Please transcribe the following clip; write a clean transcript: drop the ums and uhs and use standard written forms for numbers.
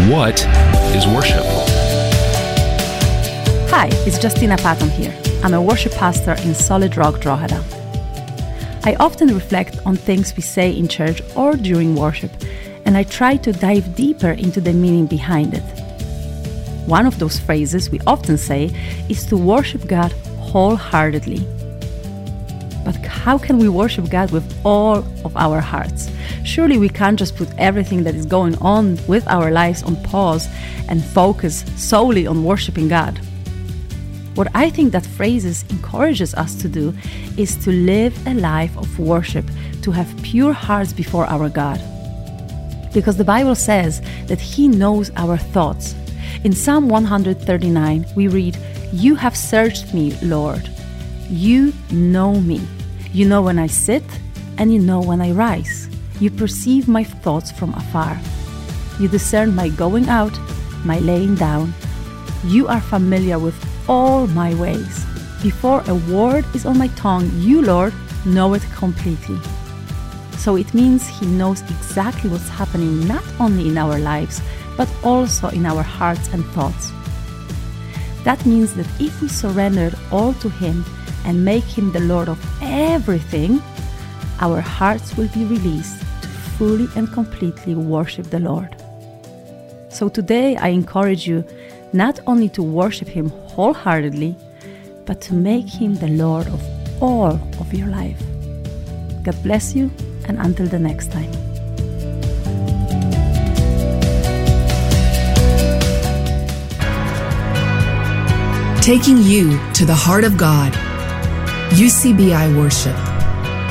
What is worship? Hi, it's Justina Patton here. I'm a worship pastor in Solid Rock, Drogheda. I often reflect on things we say in church or during worship, and I try to dive deeper into the meaning behind it. One of those phrases we often say is to worship God wholeheartedly. But how can we worship God with all of our hearts? Surely we can't just put everything that is going on with our lives on pause and focus solely on worshiping God. What I think that phrases encourages us to do is to live a life of worship, to have pure hearts before our God. Because the Bible says that He knows our thoughts. In Psalm 139, we read, "You have searched me, Lord. You know me. You know when I sit, and you know when I rise. You perceive my thoughts from afar. You discern my going out, my laying down. You are familiar with all my ways. Before a word is on my tongue, you, Lord, know it completely." So it means He knows exactly what's happening not only in our lives, but also in our hearts and thoughts. That means that if we surrender all to Him and make Him the Lord of everything, our hearts will be released to fully and completely worship the Lord. So today I encourage you not only to worship Him wholeheartedly, but to make Him the Lord of all of your life. God bless you, and until the next time. Taking you to the heart of God. UCBI Worship.